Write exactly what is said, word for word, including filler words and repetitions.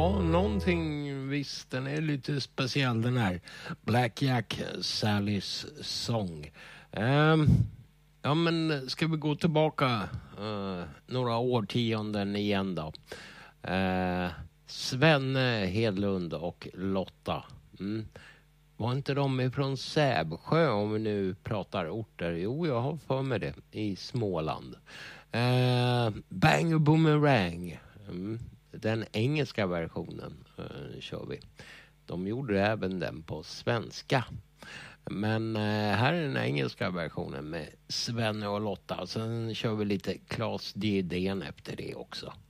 Ja, någonting visst. Den är lite speciell, den här Black Jack, Sallys sång. Um, ja, men ska vi gå tillbaka uh, några årtionden igen då. Uh, Svenne Hedlund och Lotta. Mm. Var inte de ifrån Säbsjö, om vi nu pratar orter? Jo, jag har för mig det. I Småland. Uh, Bang och Boomerang. Mm. Den engelska versionen uh, kör vi. De gjorde även den på svenska. Men uh, här är den engelska versionen med Svenne och Lotta. Sen kör vi lite Claes Didén efter det också.